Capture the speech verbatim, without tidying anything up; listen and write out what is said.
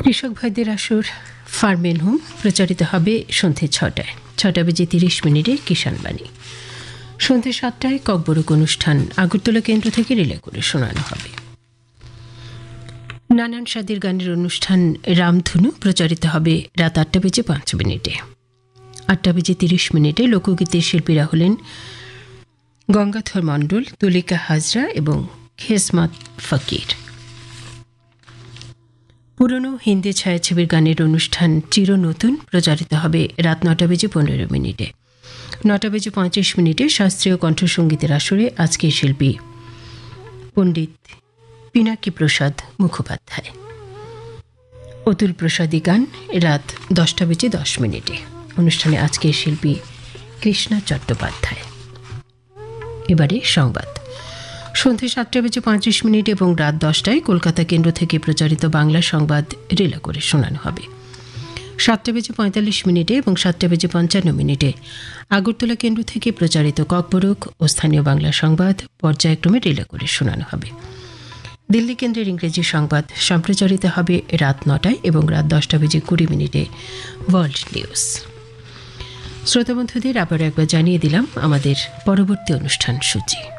কৃষক ভাইদের আসর ফার্মেন হোম প্রচারিত হবে সন্ধ্যে ছটায় ছটা বেজে তিরিশ মিনিটে কিষাণ বাণী। সন্ধ্যে সাতটায় ককবরক অনুষ্ঠান আগরতলা কেন্দ্র থেকে রিলে করে শোনানো হবে। নানান স্বাদের গানের অনুষ্ঠান রামধনু প্রচারিত হবে রাত আটটা বেজে পাঁচ মিনিটে। আটটা বেজে তিরিশ মিনিটে লোকগীতের শিল্পীরা হলেন গঙ্গাধর মণ্ডল, তুলিকা হাজরা এবং খেসমাত ফকির। পুরনো হিন্দি ছায়াছবির গানের অনুষ্ঠান চির নতুন প্রচারিত হবে রাত নটা বেজে পনেরো মিনিটে। নটা বেজে পঁয়ত্রিশ মিনিটে শাস্ত্রীয় কণ্ঠসঙ্গীতের আসরে আজকের শিল্পী পণ্ডিত পিনাকি প্রসাদ মুখোপাধ্যায়। অতুল প্রসাদী গান রাত দশটা বেজে দশ মিনিটে। অনুষ্ঠানে আজকের শিল্পী কৃষ্ণা চট্টোপাধ্যায়। এবারে সংবাদ। সন্ধ্যে সাতটা বেজে পঁয়ত্রিশ মিনিট এবং রাত দশটায় কলকাতা কেন্দ্র থেকে প্রচারিত বাংলা সংবাদ রিলে করে শোনানো হবে। সাতটা বেজে পঁয়তাল্লিশ মিনিটে এবং সাতটা বেজে পঞ্চান্ন মিনিটে আগরতলা কেন্দ্র থেকে প্রচারিত ককবরক ও স্থানীয় বাংলা সংবাদ পর্যায়ক্রমে রিলে করে শোনানো হবে। দিল্লি কেন্দ্রের ইংরেজি সংবাদ সম্প্রচারিত হবে রাত নটায় এবং রাত দশটা বেজে কুড়ি মিনিটে ওয়ার্ল্ড নিউজ। শ্রোতাবন্ধুদের আবার একবার জানিয়ে দিলাম আমাদের পরবর্তী অনুষ্ঠান সূচি।